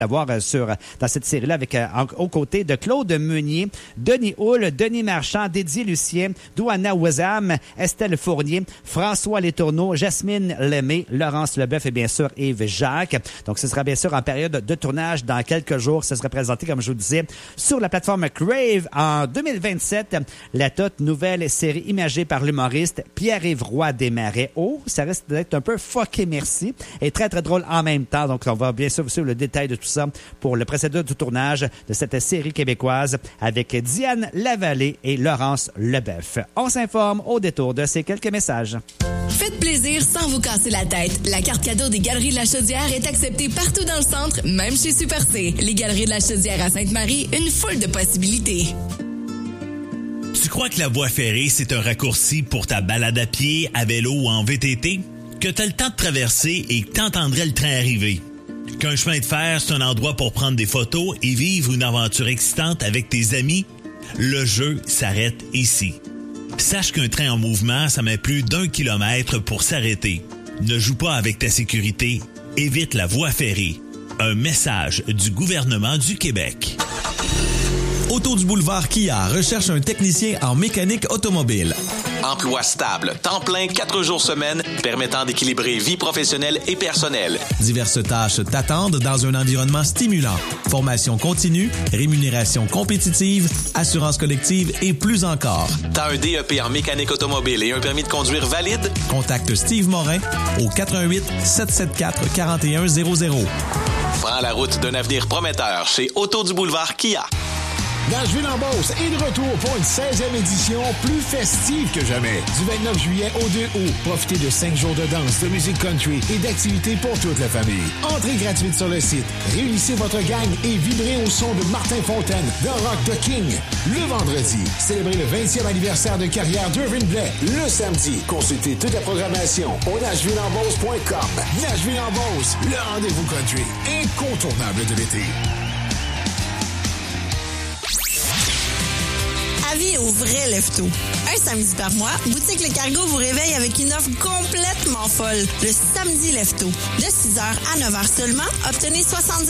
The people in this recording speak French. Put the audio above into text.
voir dans cette série-là avec aux côtés de Claude Meunier, Denis Houle, Denis Marchand, Didier Lucien, Douana Ouazam, Estelle Fournier, François Letourneau, Jasmine Lemay, Laurence Leboeuf et bien sûr Yves Jacques. Donc ce sera bien sûr en période de tournage dans quelques jours. Ce sera présenté, comme je vous disais, sur la plateforme Crave en 2027. La toute nouvelle série imagée par l'humoriste Pierre-Yves Roy Desmarais. Oh, ça risque d'être un peu fucké merci et très très drôle en même temps. Donc on va bien sûr suivre le détail de tout ça pour le précédent du tournage de cette série québécoise avec Diane Lavallée et Laurence Leboeuf. On s'informe au détour de ces quelques messages. Faites plaisir sans vous casser la tête. La carte cadeau des Galeries de la Chaudière est acceptée partout dans le centre, même chez Super C. Les Galeries de la Chaudière à Sainte-Marie, une foule de possibilités. Tu crois que la voie ferrée, c'est un raccourci pour ta balade à pied, à vélo ou en VTT? Que tu as le temps de traverser et que tu entendrais le train arriver? Qu'un chemin de fer, c'est un endroit pour prendre des photos et vivre une aventure excitante avec tes amis? Le jeu s'arrête ici. Sache qu'un train en mouvement, ça met plus d'1 kilomètre pour s'arrêter. Ne joue pas avec ta sécurité. Évite la voie ferrée. Un message du gouvernement du Québec. Auto du boulevard Kia recherche un technicien en mécanique automobile. Emploi stable, temps plein, 4 jours semaine, permettant d'équilibrer vie professionnelle et personnelle. Diverses tâches t'attendent dans un environnement stimulant. Formation continue, rémunération compétitive, assurance collective et plus encore. T'as un DEP en mécanique automobile et un permis de conduire valide? Contacte Steve Morin au 88 774 4100. Prends la route d'un avenir prometteur chez Auto du boulevard Kia. Nashville-en-Beauce est de retour pour une 16e édition plus festive que jamais. Du 29 juillet au 2 août, profitez de 5 jours de danse, de musique country et d'activités pour toute la famille. Entrée gratuite sur le site. Réunissez votre gang et vibrez au son de Martin Fontaine, de Rock the King. Le vendredi, célébrez le 20e anniversaire de carrière d'Irvin Blais. Le samedi, consultez toute la programmation au nashvilleenbeauce.com. Nashville-en-Beauce, le rendez-vous country incontournable de l'été. Avis aux vrais leftos. Un samedi par mois, Boutique Le Cargo vous réveille avec une offre complètement folle. Le samedi lefto. De 6h à 9h seulement, obtenez 70